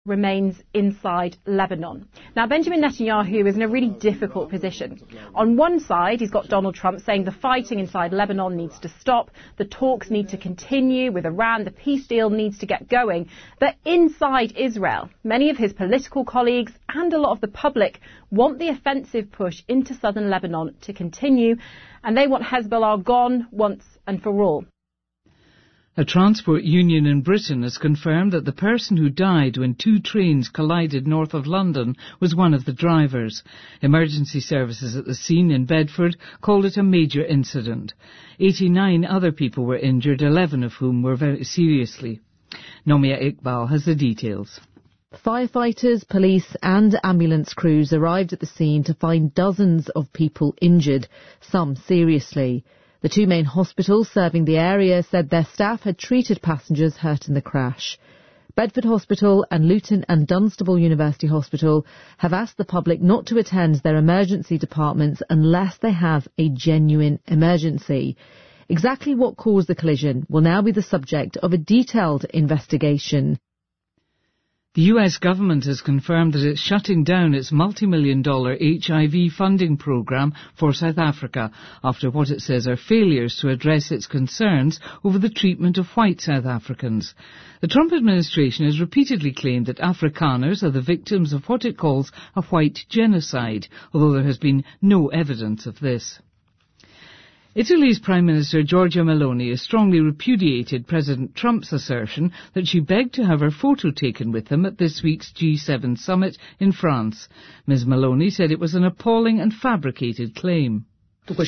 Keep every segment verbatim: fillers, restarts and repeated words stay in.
remains inside Lebanon. Now, Benjamin Netanyahu is in a really difficult position. On one side, he's got Donald Trump saying the fighting inside Lebanon needs to stop, the talks need to continue with Iran, the peace deal needs to get going. But inside Israel, many of his political colleagues and a lot of the public want the offensive push into southern Lebanon to continue, and they want Hezbollah gone once and for all. A transport union in Britain has confirmed that the person who died when two trains collided north of London was one of the drivers. Emergency services at the scene in Bedford called it a major incident. eighty-nine other people were injured, eleven of whom were very seriously. Nomia Iqbal has the details. Firefighters, police and ambulance crews arrived at the scene to find dozens of people injured, some seriously. The two main hospitals serving the area said their staff had treated passengers hurt in the crash. Bedford Hospital and Luton and Dunstable University Hospital have asked the public not to attend their emergency departments unless they have a genuine emergency. Exactly what caused the collision will now be the subject of a detailed investigation. The U S government has confirmed that it's shutting down its multi-million dollar H I V funding program for South Africa after what it says are failures to address its concerns over the treatment of white South Africans. The Trump administration has repeatedly claimed that Afrikaners are the victims of what it calls a white genocide, although there has been no evidence of this. Italy's Prime Minister Giorgia Meloni has strongly repudiated President Trump's assertion that she begged to have her photo taken with him at this week's G seven summit in France. Miz Meloni said it was an appalling and fabricated claim. So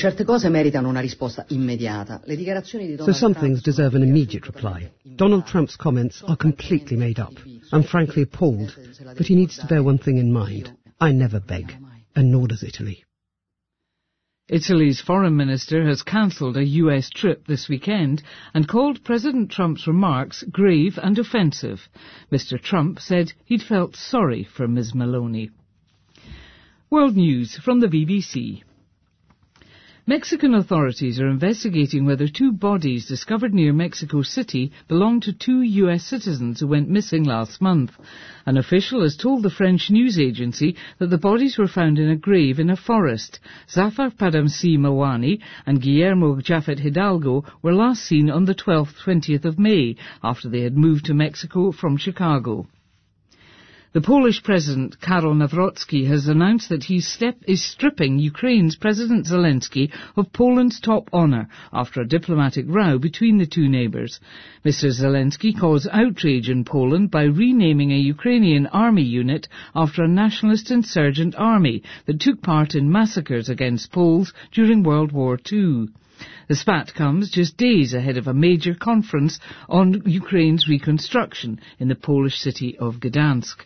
some things deserve an immediate reply. Donald Trump's comments are completely made up. I'm frankly appalled, but he needs to bear one thing in mind. I never beg, and nor does Italy. Italy's foreign minister has cancelled a U S trip this weekend and called President Trump's remarks grave and offensive. Mister Trump said he'd felt sorry for Miz Meloni. World News from the B B C. Mexican authorities are investigating whether two bodies discovered near Mexico City belong to two U S citizens who went missing last month. An official has told the French news agency that the bodies were found in a grave in a forest. Zafar Padamsi Mawani and Guillermo Jafet Hidalgo were last seen on the twelfth to twentieth of May after they had moved to Mexico from Chicago. The Polish President, Karol Nawrocki, has announced that he step, is stripping Ukraine's President Zelensky of Poland's top honour after a diplomatic row between the two neighbours. Mister Zelensky caused outrage in Poland by renaming a Ukrainian army unit after a nationalist insurgent army that took part in massacres against Poles during World War Two. The spat comes just days ahead of a major conference on Ukraine's reconstruction in the Polish city of Gdansk.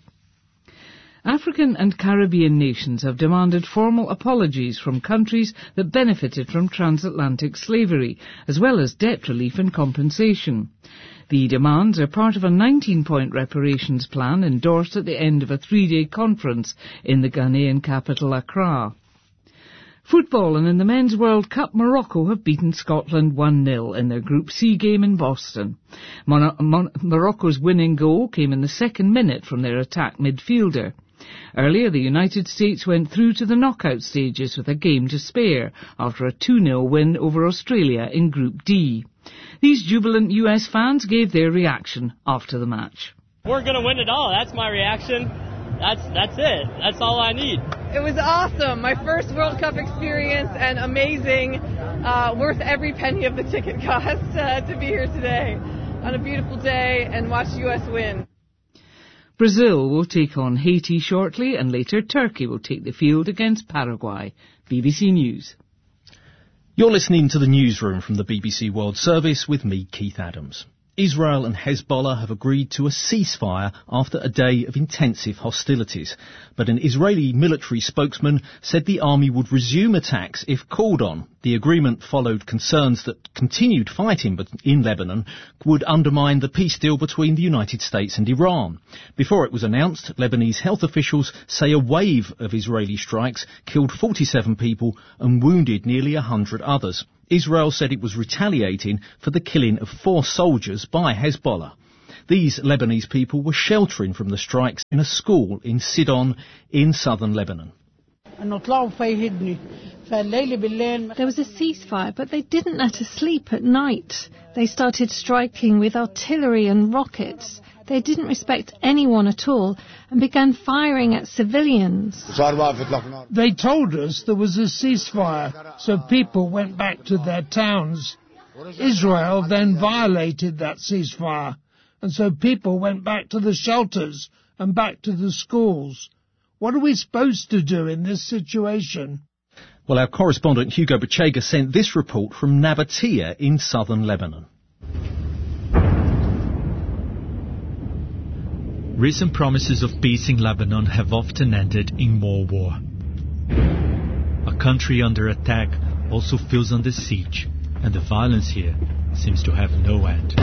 African and Caribbean nations have demanded formal apologies from countries that benefited from transatlantic slavery, as well as debt relief and compensation. The demands are part of a nineteen-point reparations plan endorsed at the end of a three-day conference in the Ghanaian capital Accra. Football, and in the Men's World Cup, Morocco have beaten Scotland one nil in their Group C game in Boston. Mon- Mon- Morocco's winning goal came in the second minute from their attack midfielder. Earlier, the United States went through to the knockout stages with a game to spare after a two nil win over Australia in Group D. These jubilant U S fans gave their reaction after the match. We're going to win it all. That's my reaction. That's that's it. That's all I need. It was awesome. My first World Cup experience and amazing. Uh, worth every penny of the ticket cost uh, to be here today on a beautiful day and watch U S win. Brazil will take on Haiti shortly, and later Turkey will take the field against Paraguay. B B C News. You're listening to the newsroom from the B B C World Service with me, Keith Adams. Israel and Hezbollah have agreed to a ceasefire after a day of intensive hostilities. But an Israeli military spokesman said the army would resume attacks if called on. The agreement followed concerns that continued fighting in Lebanon would undermine the peace deal between the United States and Iran. Before it was announced, Lebanese health officials say a wave of Israeli strikes killed forty-seven people and wounded nearly one hundred others. Israel said it was retaliating for the killing of four soldiers by Hezbollah. These Lebanese people were sheltering from the strikes in a school in Sidon in southern Lebanon. There was a ceasefire, but they didn't let us sleep at night. They started striking with artillery and rockets. They didn't respect anyone at all and began firing at civilians. They told us there was a ceasefire, so people went back to their towns. Israel then violated that ceasefire, and so people went back to the shelters and back to the schools. What are we supposed to do in this situation? Well, our correspondent Hugo Bachega sent this report from Nabatea in southern Lebanon. Recent promises of peace in Lebanon have often ended in more war. A country under attack also feels under siege, and the violence here seems to have no end.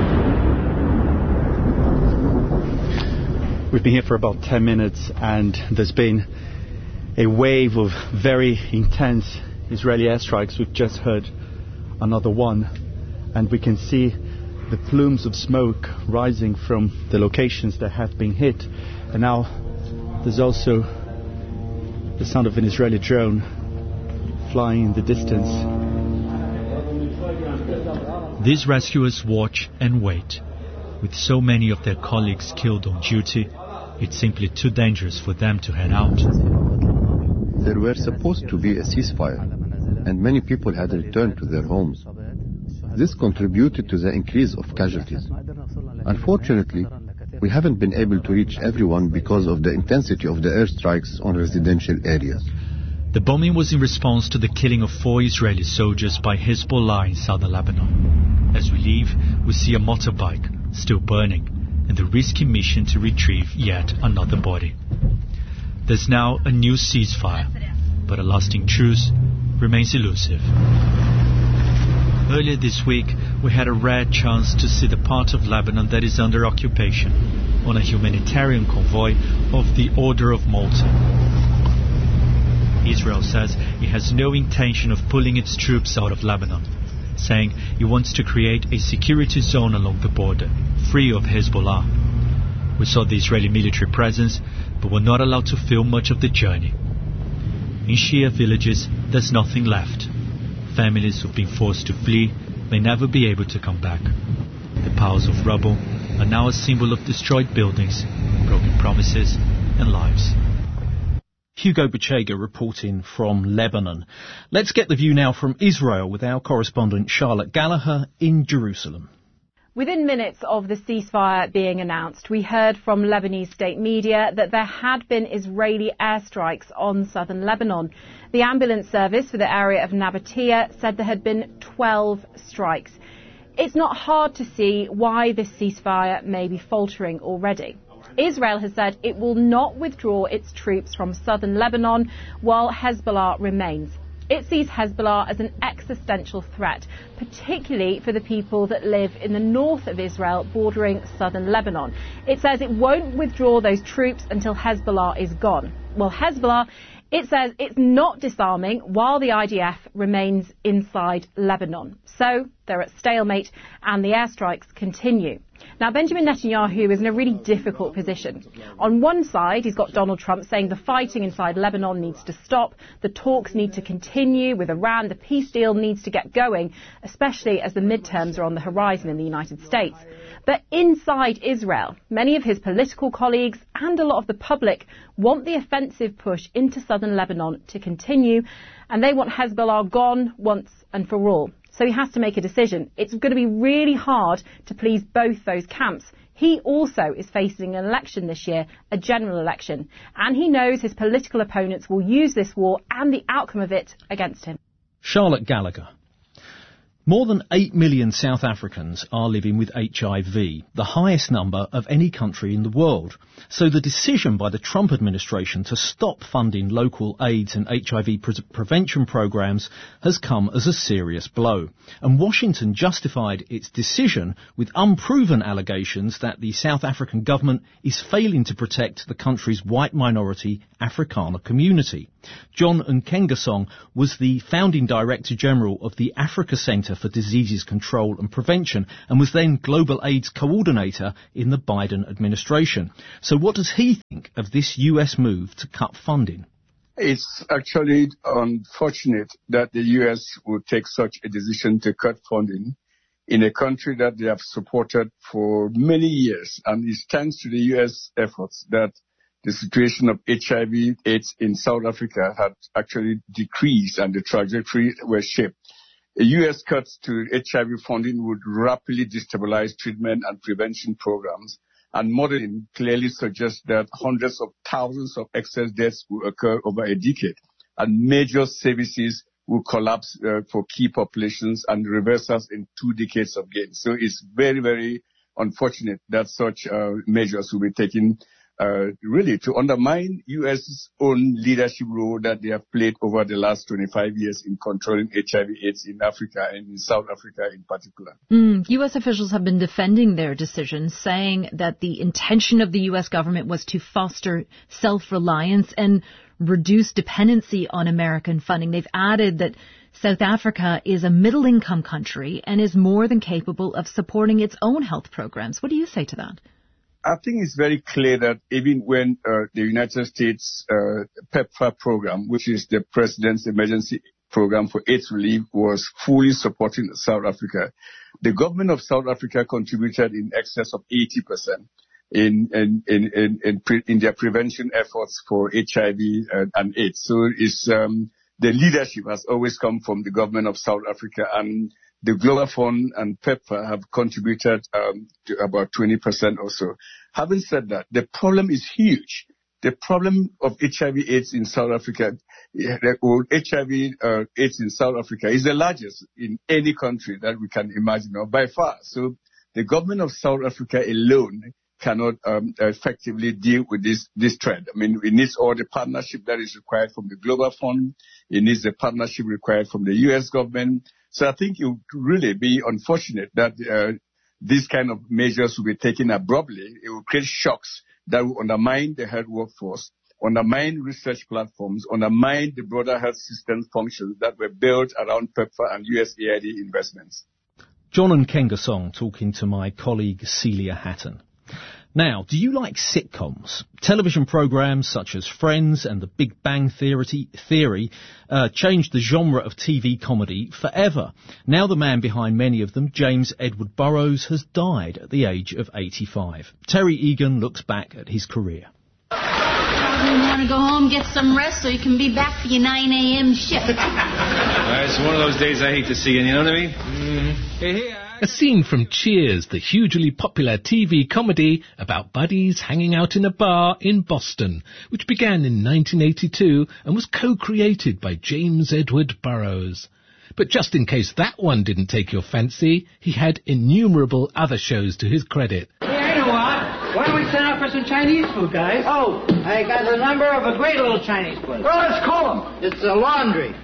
We've been here for about ten minutes, and there's been a wave of very intense Israeli airstrikes. We've just heard another one, and we can see the plumes of smoke rising from the locations that have been hit. And now there's also the sound of an Israeli drone flying in the distance. These rescuers watch and wait. With so many of their colleagues killed on duty, it's simply too dangerous for them to head out. There were supposed to be a ceasefire, and many people had returned to their homes. This contributed to the increase of casualties. Unfortunately, we haven't been able to reach everyone because of the intensity of the airstrikes on residential areas. The bombing was in response to the killing of four Israeli soldiers by Hezbollah in southern Lebanon. As we leave, we see a motorbike still burning and the risky mission to retrieve yet another body. There's now a new ceasefire, but a lasting truce remains elusive. Earlier this week, we had a rare chance to see the part of Lebanon that is under occupation on a humanitarian convoy of the Order of Malta. Israel says it has no intention of pulling its troops out of Lebanon, saying it wants to create a security zone along the border, free of Hezbollah. We saw the Israeli military presence, but were not allowed to film much of the journey. In Shia villages, there's nothing left. Families who've been forced to flee may never be able to come back. The piles of rubble are now a symbol of destroyed buildings, broken promises, and lives. Hugo Bachega reporting from Lebanon. Let's get the view now from Israel with our correspondent Charlotte Gallagher in Jerusalem. Within minutes of the ceasefire being announced, we heard from Lebanese state media that there had been Israeli airstrikes on southern Lebanon. The ambulance service for the area of Nabatea said there had been twelve strikes. It's not hard to see why this ceasefire may be faltering already. Israel has said it will not withdraw its troops from southern Lebanon while Hezbollah remains. It sees Hezbollah as an existential threat, particularly for the people that live in the north of Israel bordering southern Lebanon. It says it won't withdraw those troops until Hezbollah is gone. Well, Hezbollah, it says it's not disarming while the I D F remains inside Lebanon. So they're at stalemate and the airstrikes continue. Now, Benjamin Netanyahu is in a really difficult position. On one side, he's got Donald Trump saying the fighting inside Lebanon needs to stop, the talks need to continue with Iran, the peace deal needs to get going, especially as the midterms are on the horizon in the United States. But inside Israel, many of his political colleagues and a lot of the public want the offensive push into southern Lebanon to continue, and they want Hezbollah gone once and for all. So he has to make a decision. It's going to be really hard to please both those camps. He also is facing an election this year, a general election, and he knows his political opponents will use this war and the outcome of it against him. Charlotte Gallagher. More than eight million South Africans are living with H I V, the highest number of any country in the world. So the decision by the Trump administration to stop funding local AIDS and H I V pre- prevention programs has come as a serious blow. And Washington justified its decision with unproven allegations that the South African government is failing to protect the country's white minority Afrikaner community. John Nkengasong was the founding Director General of the Africa Centre Centre for Diseases Control and Prevention and was then Global AIDS Coordinator in the Biden administration. So what does he think of this U S move to cut funding? It's actually unfortunate that the U S would take such a decision to cut funding in a country that they have supported for many years. And it's thanks to the U S efforts that the situation of H I V AIDS in South Africa had actually decreased and the trajectory was shaped. A U S cut to H I V funding would rapidly destabilize treatment and prevention programs. And modeling clearly suggests that hundreds of thousands of excess deaths will occur over a decade, and major services will collapse uh, for key populations and reverse us in two decades of gain. So it's very, very unfortunate that such uh, measures will be taken uh, really to undermine U S's own leadership role that they have played over the last twenty-five years in controlling H I V AIDS in Africa and in South Africa in particular. Mm, U S officials have been defending their decision, saying that the intention of the U S government was to foster self-reliance and reduce dependency on American funding. They've added that South Africa is a middle-income country and is more than capable of supporting its own health programs. What do you say to that? I think it's very clear that even when uh, the United States uh, PEPFAR program, which is the President's Emergency Program for AIDS Relief, was fully supporting South Africa, the government of South Africa contributed in excess of eighty percent in in in in, in, pre, in their prevention efforts for H I V and, and AIDS. So it's um, the leadership has always come from the government of South Africa, and the Global Fund and PEPFAR have contributed um, to about twenty percent or so. Having said that, the problem is huge. The problem of H I V AIDS in South Africa, or H I V uh, AIDS in South Africa, is the largest in any country that we can imagine, or by far. So the government of South Africa alone cannot um, effectively deal with this this trend. I mean, it needs all the partnership that is required from the Global Fund. It needs the partnership required from the U S government. So I think it would really be unfortunate that uh, these kind of measures will be taken abruptly. It will create shocks that will undermine the health workforce, undermine research platforms, undermine the broader health system functions that were built around PEPFAR and U S A I D investments. John and Nkengasong talking to my colleague Celia Hatton. Now, do you like sitcoms? Television programmes such as Friends and The Big Bang Theory, theory uh, changed the genre of T V comedy forever. Now the man behind many of them, James Edward Burrows, has died at the age of eighty-five. Terry Egan looks back at his career. Probably want to go home, get some rest so you can be back for your nine a.m. shift. Uh, it's one of those days I hate to see, you know what I mean? Mm. Hey, hey, A scene from Cheers, the hugely popular T V comedy about buddies hanging out in a bar in Boston, which began in nineteen eighty-two and was co-created by James Edward Burrows. But just in case that one didn't take your fancy, he had innumerable other shows to his credit. Hey, you know what? Why don't we send out for some Chinese food, guys? Oh, I got the number of a great little Chinese place. Well, let's call them. It's a laundry.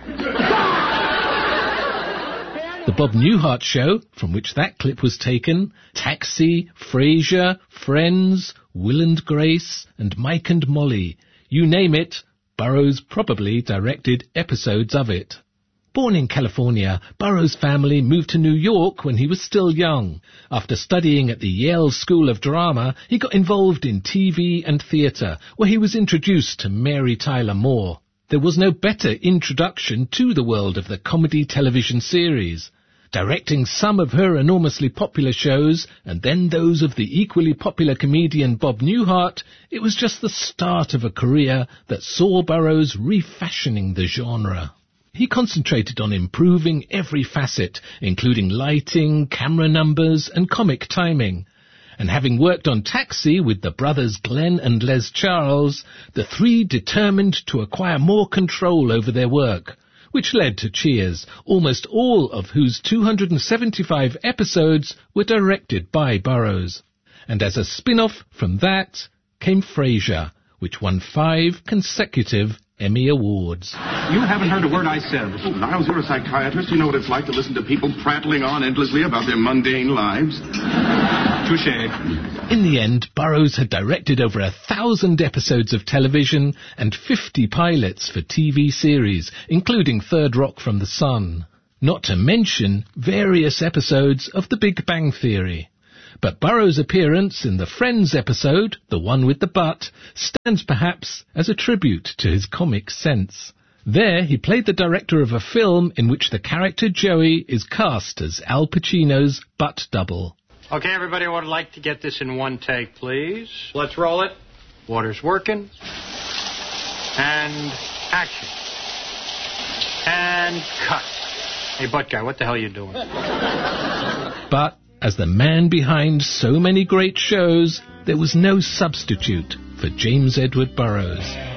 The Bob Newhart Show, from which that clip was taken, Taxi, Frasier, Friends, Will and Grace, and Mike and Molly. You name it, Burrows probably directed episodes of it. Born in California, Burrows' family moved to New York when he was still young. After studying at the Yale School of Drama, he got involved in T V and theatre, where he was introduced to Mary Tyler Moore. There was no better introduction to the world of the comedy television series. Directing some of her enormously popular shows, and then those of the equally popular comedian Bob Newhart, it was just the start of a career that saw Burrows refashioning the genre. He concentrated on improving every facet, including lighting, camera numbers, and comic timing. And having worked on Taxi with the brothers Glenn and Les Charles, the three determined to acquire more control over their work, which led to Cheers, almost all of whose two hundred seventy-five episodes were directed by Burrows. And as a spin-off from that came Frasier, which won five consecutive Emmy Awards. You haven't heard a word I said. Mister Niles, you're a psychiatrist. You know what it's like to listen to people prattling on endlessly about their mundane lives. Touché. In the end, Burrows had directed over a thousand episodes of television and fifty pilots for T V series, including Third Rock from the Sun. not to mention various episodes of The Big Bang Theory. But Burrows' appearance in the Friends episode, the one with the butt, stands perhaps as a tribute to his comic sense. There, he played the director of a film in which the character Joey is cast as Al Pacino's butt double. Okay, everybody, I would like to get this in one take, please. Let's roll it. Water's working. And action. And cut. Hey, butt guy, what the hell are you doing? But as the man behind so many great shows, there was no substitute for James Edward Burrows.